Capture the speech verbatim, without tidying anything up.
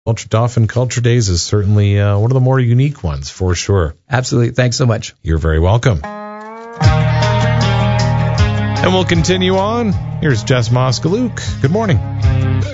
Ultra Dolphin Culture Days is certainly uh, one of the more unique ones, for sure. Absolutely. Thanks so much. You're very welcome. And we'll continue on. Here's Jess Moskaluke. Good morning.